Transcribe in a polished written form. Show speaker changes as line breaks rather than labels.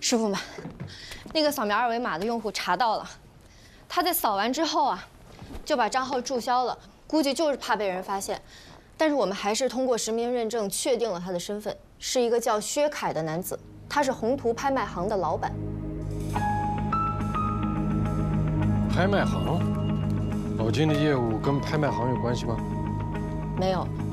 师傅们，那个扫描二维码的用户查到了，他在扫完之后啊，就把账号注销了，估计就是怕被人发现。但是我们还是通过实名认证确定了他的身份，是一个叫薛凯的男子，他是宏图拍卖行的老板。
拍卖行？老金的业务跟拍卖行有关系吗？
没有，